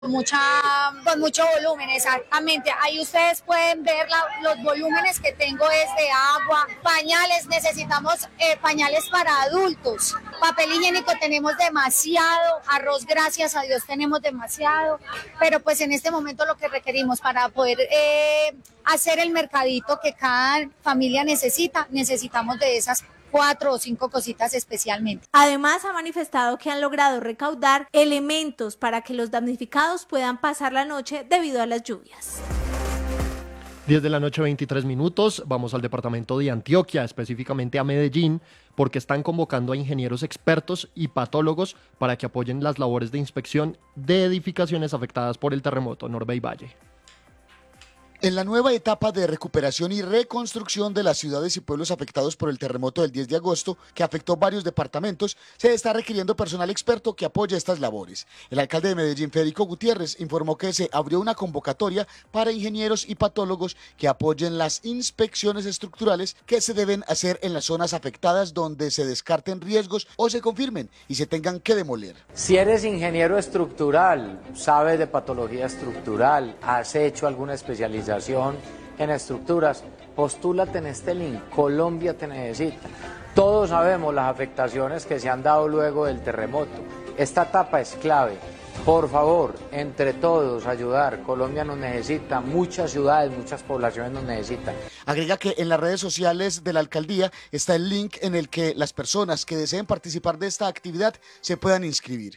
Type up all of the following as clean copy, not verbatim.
Con mucho volumen, exactamente. Ahí ustedes pueden ver los volúmenes que tengo es de agua, pañales, necesitamos pañales para adultos, papel higiénico tenemos demasiado, arroz gracias a Dios tenemos demasiado, pero pues en este momento lo que requerimos para poder hacer el mercadito que cada familia necesitamos de esas 4 o 5 cositas especialmente. Además, ha manifestado que han logrado recaudar elementos para que los damnificados puedan pasar la noche debido a las lluvias. 10 de la noche, 23 minutos. Vamos al departamento de Antioquia, específicamente a Medellín, porque están convocando a ingenieros expertos y patólogos para que apoyen las labores de inspección de edificaciones afectadas por el terremoto Norbey Valle. En la nueva etapa de recuperación y reconstrucción de las ciudades y pueblos afectados por el terremoto del 10 de agosto, que afectó varios departamentos, se está requiriendo personal experto que apoye estas labores. El alcalde de Medellín, Federico Gutiérrez, informó que se abrió una convocatoria para ingenieros y patólogos que apoyen las inspecciones estructurales que se deben hacer en las zonas afectadas donde se descarten riesgos o se confirmen y se tengan que demoler. Si eres ingeniero estructural, sabes de patología estructural, has hecho alguna especialización en estructuras, postúlate en este link, Colombia te necesita. Todos sabemos las afectaciones que se han dado luego del terremoto. Esta etapa es clave. Por favor, entre todos ayudar. Colombia nos necesita, muchas ciudades, muchas poblaciones nos necesitan. Agrega que en las redes sociales de la alcaldía está el link en el que las personas que deseen participar de esta actividad se puedan inscribir.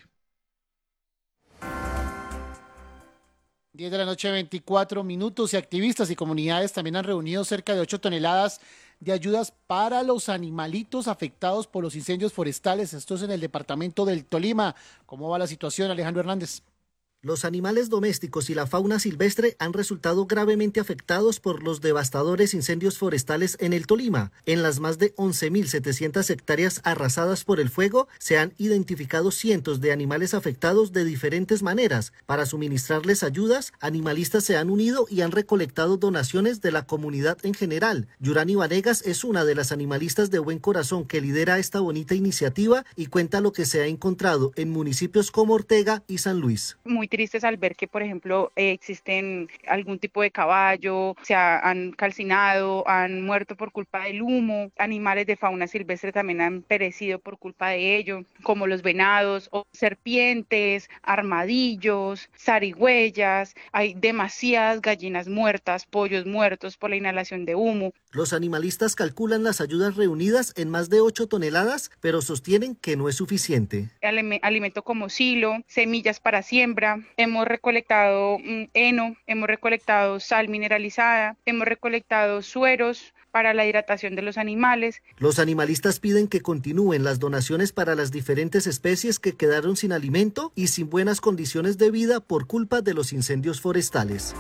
10 de la noche, 24 minutos, y activistas y comunidades también han reunido cerca de 8 toneladas de ayudas para los animalitos afectados por los incendios forestales. Esto es en el departamento del Tolima. ¿Cómo va la situación, Alejandro Hernández? Los animales domésticos y la fauna silvestre han resultado gravemente afectados por los devastadores incendios forestales en el Tolima. En las más de 11.700 hectáreas arrasadas por el fuego, se han identificado cientos de animales afectados de diferentes maneras. Para suministrarles ayudas, animalistas se han unido y han recolectado donaciones de la comunidad en general. Yurani Vanegas es una de las animalistas de buen corazón que lidera esta bonita iniciativa y cuenta lo que se ha encontrado en municipios como Ortega y San Luis. Muy tristes al ver que, por ejemplo, existen algún tipo de caballo, han calcinado, han muerto por culpa del humo, animales de fauna silvestre también han perecido por culpa de ello, como los venados, o serpientes, armadillos, zarigüeyas, hay demasiadas gallinas muertas, pollos muertos por la inhalación de humo. Los animalistas calculan las ayudas reunidas en más de 8 toneladas, pero sostienen que no es suficiente. Alimento como silo, semillas para siembra, hemos recolectado heno, hemos recolectado sal mineralizada, hemos recolectado sueros para la hidratación de los animales. Los animalistas piden que continúen las donaciones para las diferentes especies que quedaron sin alimento y sin buenas condiciones de vida por culpa de los incendios forestales.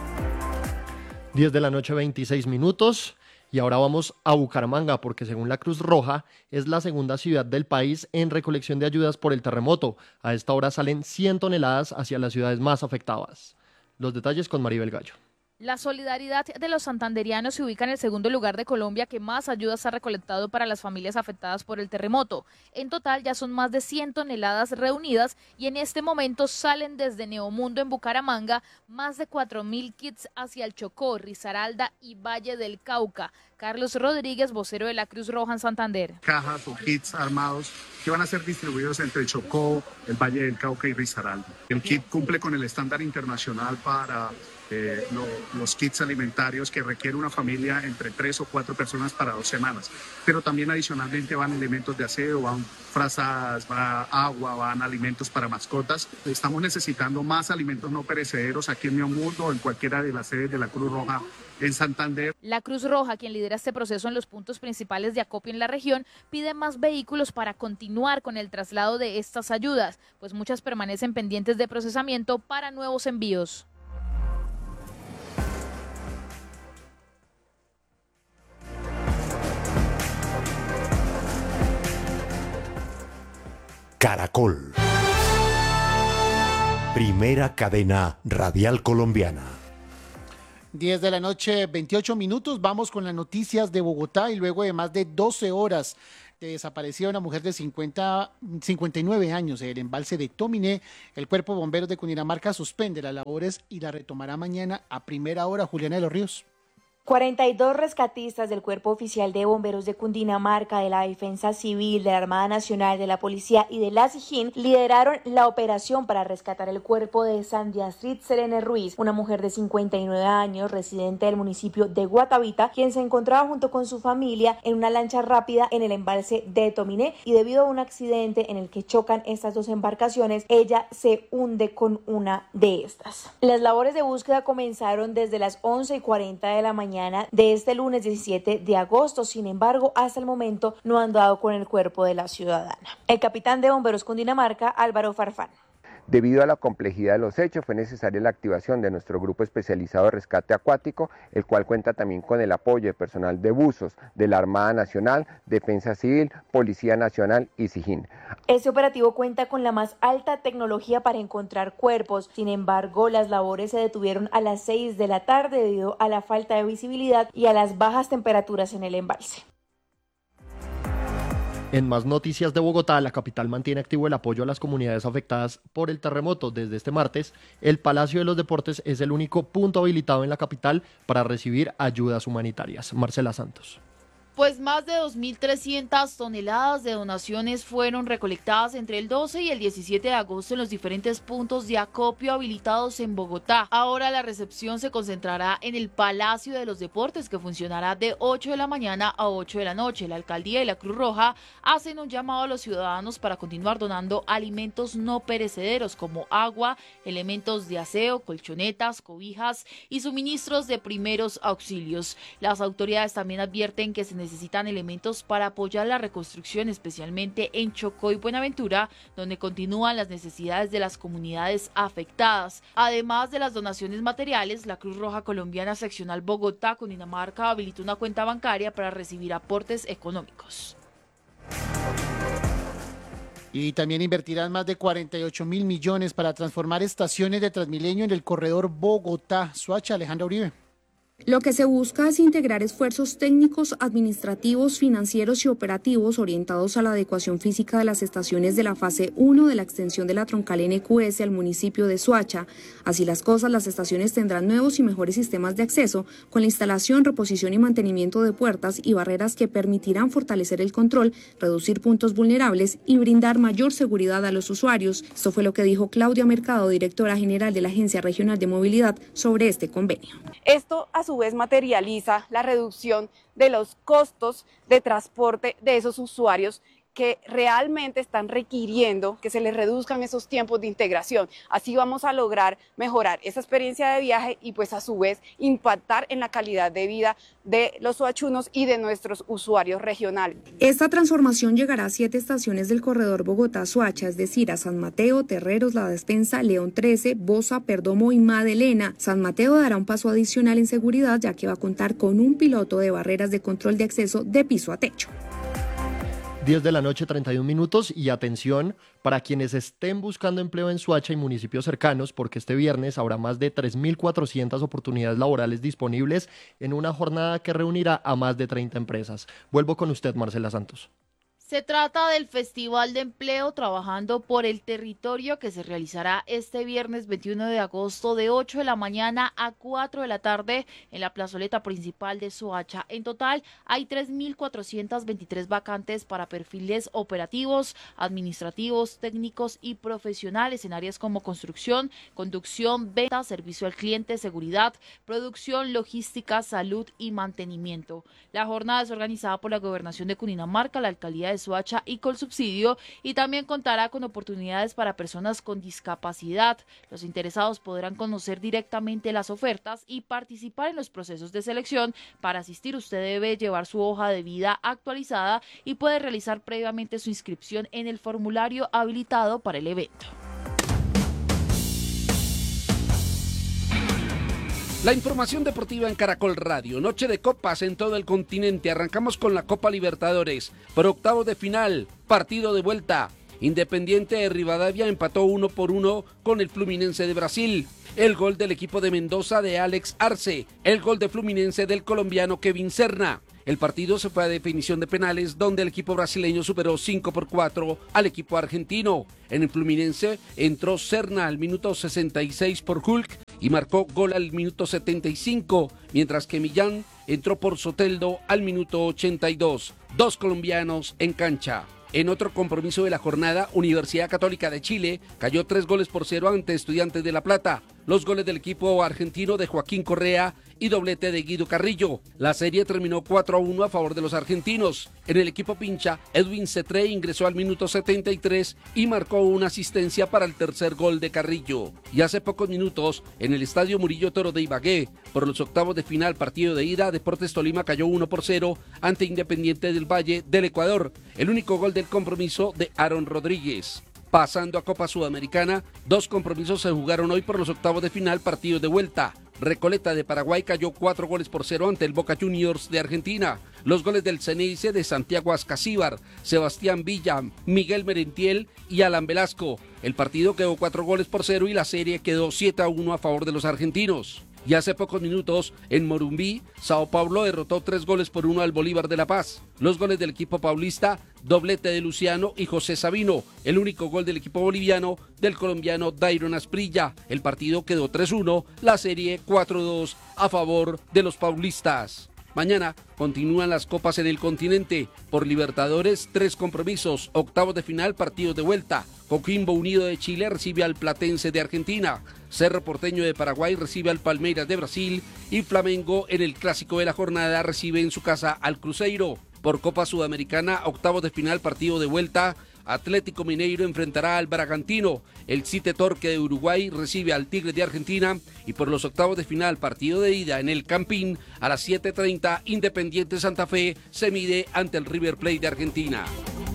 10 de la noche, 26 minutos. Y ahora vamos a Bucaramanga, porque según la Cruz Roja es la segunda ciudad del país en recolección de ayudas por el terremoto. A esta hora salen 100 toneladas hacia las ciudades más afectadas. Los detalles con Maribel Gallo. La solidaridad de los santanderianos se ubica en el segundo lugar de Colombia que más ayudas ha recolectado para las familias afectadas por el terremoto. En total ya son más de 100 toneladas reunidas y en este momento salen desde Neomundo en Bucaramanga más de 4.000 kits hacia el Chocó, Risaralda y Valle del Cauca. Carlos Rodríguez, vocero de la Cruz Roja en Santander. Cajas o kits armados que van a ser distribuidos entre Chocó, el Valle del Cauca y Risaralda. El kit cumple con el estándar internacional para los kits alimentarios que requiere una familia entre 3 o 4 personas para 2 semanas. Pero también adicionalmente van elementos de aseo, van frazadas, va agua, van alimentos para mascotas. Estamos necesitando más alimentos no perecederos aquí en Neomundo o en cualquiera de las sedes de la Cruz Roja en Santander. La Cruz Roja, quien lidera este proceso en los puntos principales de acopio en la región, pide más vehículos para continuar con el traslado de estas ayudas, pues muchas permanecen pendientes de procesamiento para nuevos envíos. Caracol. Primera cadena radial colombiana. 10 de la noche, 28 minutos. Vamos con las noticias de Bogotá y luego de más de 12 horas que desapareció una mujer de 59 años en el embalse de Tominé. El Cuerpo de Bomberos de Cundinamarca suspende las labores y la retomará mañana a primera hora. Juliana de los Ríos. 42 rescatistas del Cuerpo Oficial de Bomberos de Cundinamarca, de la Defensa Civil, de la Armada Nacional, de la Policía y de la SIJIN lideraron la operación para rescatar el cuerpo de Sandy Astrid Serene Ruiz, una mujer de 59 años, residente del municipio de Guatavita, quien se encontraba junto con su familia en una lancha rápida en el embalse de Tominé, y debido a un accidente en el que chocan estas dos embarcaciones, ella se hunde con una de estas. Las labores de búsqueda comenzaron desde las 11:40 de la mañana de este lunes 17 de agosto. Sin embargo, hasta el momento no han dado con el cuerpo de la ciudadana. El capitán de Bomberos Cundinamarca, Álvaro Farfán. Debido a la complejidad de los hechos, fue necesaria la activación de nuestro grupo especializado de rescate acuático, el cual cuenta también con el apoyo de personal de buzos de la Armada Nacional, Defensa Civil, Policía Nacional y SIJIN. Este operativo cuenta con la más alta tecnología para encontrar cuerpos. Sin embargo, las labores se detuvieron a las 6 de la tarde debido a la falta de visibilidad y a las bajas temperaturas en el embalse. En más noticias de Bogotá, la capital mantiene activo el apoyo a las comunidades afectadas por el terremoto. Desde este martes, el Palacio de los Deportes es el único punto habilitado en la capital para recibir ayudas humanitarias. Marcela Santos. Pues más de 2.300 toneladas de donaciones fueron recolectadas entre el 12 y el 17 de agosto en los diferentes puntos de acopio habilitados en Bogotá. Ahora la recepción se concentrará en el Palacio de los Deportes, que funcionará de 8 de la mañana a 8 de la noche. La Alcaldía y la Cruz Roja hacen un llamado a los ciudadanos para continuar donando alimentos no perecederos como agua, elementos de aseo, colchonetas, cobijas y suministros de primeros auxilios. Las autoridades también advierten que se necesitan elementos para apoyar la reconstrucción, especialmente en Chocó y Buenaventura, donde continúan las necesidades de las comunidades afectadas. Además de las donaciones materiales, la Cruz Roja Colombiana Seccional Bogotá, Cundinamarca, habilitó una cuenta bancaria para recibir aportes económicos. Y también invertirán más de 48.000 millones para transformar estaciones de Transmilenio en el corredor Bogotá-Soacha. Alejandra Uribe. Lo que se busca es integrar esfuerzos técnicos, administrativos, financieros y operativos orientados a la adecuación física de las estaciones de la fase 1 de la extensión de la troncal NQS al municipio de Soacha. Así las cosas, las estaciones tendrán nuevos y mejores sistemas de acceso, con la instalación, reposición y mantenimiento de puertas y barreras que permitirán fortalecer el control, reducir puntos vulnerables y brindar mayor seguridad a los usuarios. Esto fue lo que dijo Claudia Mercado, directora general de la Agencia Regional de Movilidad, sobre este convenio. Esto a su vez materializa la reducción de los costos de transporte de esos usuarios que realmente están requiriendo que se les reduzcan esos tiempos de integración. Así vamos a lograr mejorar esa experiencia de viaje y pues a su vez impactar en la calidad de vida de los soachunos y de nuestros usuarios regionales. Esta transformación llegará a 7 estaciones del corredor Bogotá-Soacha, es decir, a San Mateo, Terreros, La Despensa, León 13, Bosa, Perdomo y Madelena. San Mateo dará un paso adicional en seguridad, ya que va a contar con un piloto de barreras de control de acceso de piso a techo. 10 de la noche, 31 minutos, y atención para quienes estén buscando empleo en Soacha y municipios cercanos, porque este viernes habrá más de 3.400 oportunidades laborales disponibles en una jornada que reunirá a más de 30 empresas. Vuelvo con usted, Marcela Santos. Se trata del Festival de Empleo Trabajando por el Territorio, que se realizará este viernes 21 de agosto de 8 de la mañana a 4 de la tarde en la plazoleta principal de Soacha. En total hay 3.423 vacantes para perfiles operativos, administrativos, técnicos y profesionales en áreas como construcción, conducción, venta, servicio al cliente, seguridad, producción, logística, salud y mantenimiento. La jornada es organizada por la Gobernación de Cundinamarca, la Alcaldía de Soacha y Colsubsidio, y también contará con oportunidades para personas con discapacidad. Los interesados podrán conocer directamente las ofertas y participar en los procesos de selección. Para asistir, usted debe llevar su hoja de vida actualizada y puede realizar previamente su inscripción en el formulario habilitado para el evento. La información deportiva en Caracol Radio. Noche de copas en todo el continente. Arrancamos con la Copa Libertadores. Por octavos de final, partido de vuelta. Independiente de Rivadavia empató 1-1 con el Fluminense de Brasil. El gol del equipo de Mendoza de Alex Arce. El gol de Fluminense del colombiano Kevin Serna. El partido se fue a definición de penales, donde el equipo brasileño superó 5-4 al equipo argentino. En el Fluminense entró Serna al minuto 66 por Hulk y marcó gol al minuto 75, mientras que Millán entró por Soteldo al minuto 82. 2 colombianos en cancha. En otro compromiso de la jornada, Universidad Católica de Chile cayó 3-0 ante Estudiantes de La Plata. Los goles del equipo argentino de Joaquín Correa y doblete de Guido Carrillo. La serie terminó 4-1 a favor de los argentinos. En el equipo pincha, Edwin Cetré ingresó al minuto 73 y marcó una asistencia para el tercer gol de Carrillo. Y hace pocos minutos, en el estadio Murillo Toro de Ibagué, por los octavos de final partido de ida, Deportes Tolima cayó 1-0 ante Independiente del Valle del Ecuador. El único gol del compromiso de Aaron Rodríguez. Pasando a Copa Sudamericana, 2 compromisos se jugaron hoy por los octavos de final partidos de vuelta. Recoleta de Paraguay cayó 4-0 ante el Boca Juniors de Argentina. Los goles del Ceneice de Santiago Ascasíbar, Sebastián Villa, Miguel Merentiel y Alan Velasco. El partido quedó 4-0 y la serie quedó 7-1 a favor de los argentinos. Y hace pocos minutos, en Morumbí, Sao Paulo derrotó 3-1 al Bolívar de La Paz. Los goles del equipo paulista, doblete de Luciano y José Sabino. El único gol del equipo boliviano, del colombiano Dairon Asprilla. El partido quedó 3-1, la serie 4-2 a favor de los paulistas. Mañana continúan las copas en el continente. Por Libertadores, 3 compromisos, octavos de final, partidos de vuelta. Coquimbo Unido de Chile recibe al Platense de Argentina. Cerro Porteño de Paraguay recibe al Palmeiras de Brasil. Y Flamengo en el clásico de la jornada recibe en su casa al Cruzeiro. Por Copa Sudamericana, octavos de final, partido de vuelta. Atlético Mineiro enfrentará al Bragantino. El Cite Torque de Uruguay recibe al Tigre de Argentina. Y por los octavos de final, partido de ida en el Campín, a las 7:30, Independiente Santa Fe se mide ante el River Plate de Argentina.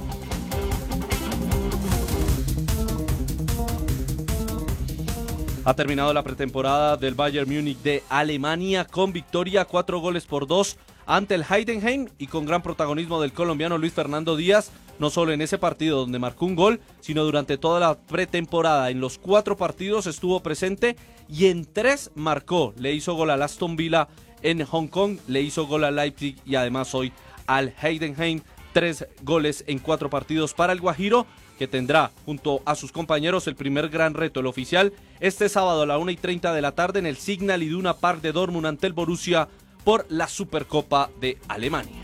Ha terminado la pretemporada del Bayern Múnich de Alemania con victoria 4-2 ante el Heidenheim y con gran protagonismo del colombiano Luis Fernando Díaz, no solo en ese partido donde marcó un gol, sino durante toda la pretemporada. En los 4 partidos estuvo presente y en 3 marcó. Le hizo gol al Aston Villa en Hong Kong, le hizo gol al Leipzig y además hoy al Heidenheim. 3 goles en 4 partidos para el Guajiro, que tendrá junto a sus compañeros el primer gran reto, el oficial, este sábado a la 1:30 de la tarde en el Signal Iduna Park de Dortmund ante el Borussia por la Supercopa de Alemania.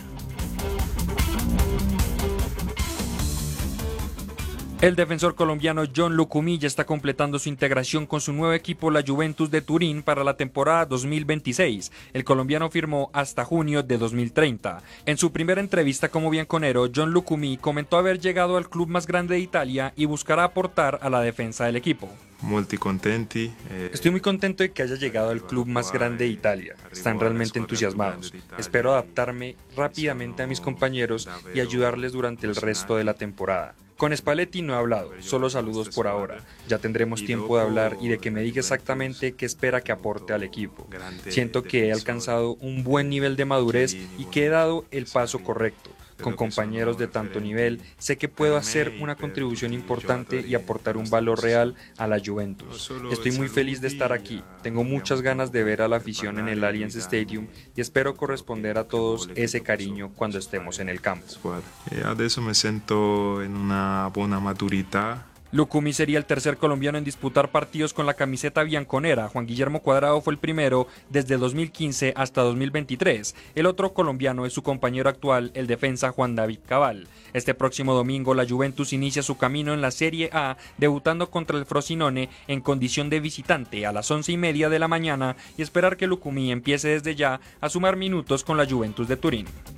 El defensor colombiano John Lucumí ya está completando su integración con su nuevo equipo, la Juventus de Turín, para la temporada 2026. El colombiano firmó hasta junio de 2030. En su primera entrevista como bianconero, John Lucumí comentó haber llegado al club más grande de Italia y buscará aportar a la defensa del equipo. Estoy muy contento de que haya llegado al club más grande de Italia. Están realmente entusiasmados. Espero adaptarme rápidamente a mis compañeros y ayudarles durante el resto de la temporada. Con Spalletti no he hablado, solo saludos por ahora. Ya tendremos tiempo de hablar y de que me diga exactamente qué espera que aporte al equipo. Siento que he alcanzado un buen nivel de madurez y que he dado el paso correcto. Con compañeros de tanto nivel, sé que puedo hacer una contribución importante y aportar un valor real a la Juventus. Estoy muy feliz de estar aquí. Tengo muchas ganas de ver a la afición en el Allianz Stadium y espero corresponder a todos ese cariño cuando estemos en el campo. Adesso me siento en una buena maturidad. Lucumí sería el tercer colombiano en disputar partidos con la camiseta bianconera. Juan Guillermo Cuadrado fue el primero desde 2015 hasta 2023. El otro colombiano es su compañero actual, el defensa Juan David Cabal. Este próximo domingo la Juventus inicia su camino en la Serie A, debutando contra el Frosinone en condición de visitante a las 11:30 de la mañana y esperar que Lucumí empiece desde ya a sumar minutos con la Juventus de Turín.